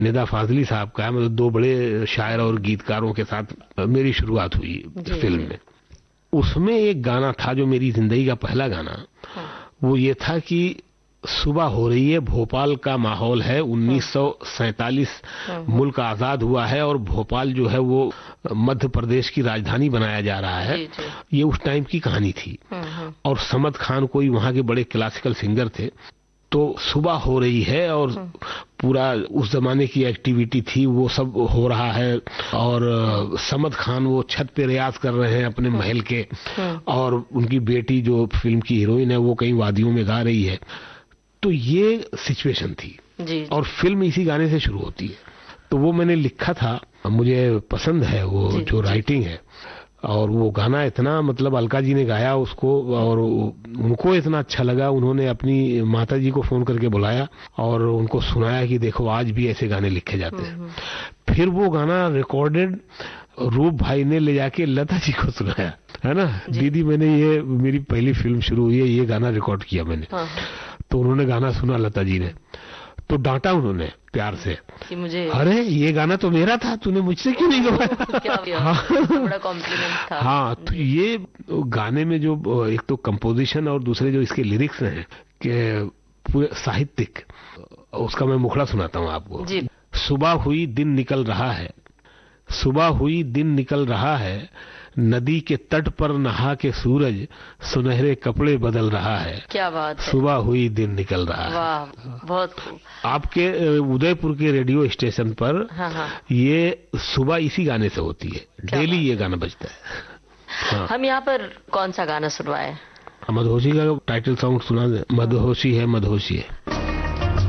निदा फाजली साहब का है। मतलब 2 बड़े शायर और गीतकारों के साथ मेरी शुरुआत हुई फिल्म में। उसमें एक गाना था जो मेरी जिंदगी का पहला गाना, वो ये था कि सुबह हो रही है, भोपाल का माहौल है, 1947 मुल्क आजाद हुआ है और भोपाल जो है वो मध्य प्रदेश की राजधानी बनाया जा रहा है। ये उस टाइम की कहानी थी। और समद खान कोई वहाँ के बड़े क्लासिकल सिंगर थे। तो सुबह हो रही है और पूरा उस जमाने की एक्टिविटी थी, वो सब हो रहा है। और समद खान वो छत पे रियाज कर रहे हैं अपने महल के, और उनकी बेटी जो फिल्म की हीरोइन है वो कहीं वादियों में गा रही है। तो ये सिचुएशन थी जी। और फिल्म इसी गाने से शुरू होती है। तो वो मैंने लिखा था, मुझे पसंद है वो जी, जो राइटिंग है। और वो गाना इतना, मतलब अलका जी ने गाया उसको और उनको इतना अच्छा लगा, उन्होंने अपनी माता जी को फोन करके बुलाया और उनको सुनाया कि देखो आज भी ऐसे गाने लिखे जाते हैं। फिर वो गाना रिकॉर्डेड रूप भाई ने ले जाके लता जी को सुनाया, है ना, दीदी मैंने ये मेरी पहली फिल्म शुरू हुई है, ये गाना रिकॉर्ड किया मैंने। तो उन्होंने गाना सुना लता जी ने, तो डांटा उन्होंने प्यार से कि मुझे, अरे ये गाना तो मेरा था, तूने मुझसे क्यों नहीं गवाया। हाँ, बड़ा कॉम्प्लीमेंट था। हाँ, तो ये गाने में जो एक तो कंपोजिशन और दूसरे जो इसके लिरिक्स हैं कि पूरे साहित्यिक, उसका मैं मुखड़ा सुनाता हूँ आपको। सुबह हुई दिन निकल रहा है, सुबह हुई दिन निकल रहा है, नदी के तट पर नहा के सूरज सुनहरे कपड़े बदल रहा है। क्या बात है। सुबह हुई दिन निकल रहा है। वाह, बहुत आपके उदयपुर के रेडियो स्टेशन पर ये सुबह इसी गाने से होती है, डेली ये गाना बजता है। हम यहाँ पर कौन सा गाना सुनवाए? मदहोशी का टाइटल सॉन्ग सुना दे। मदहोशी है, मदहोशी है।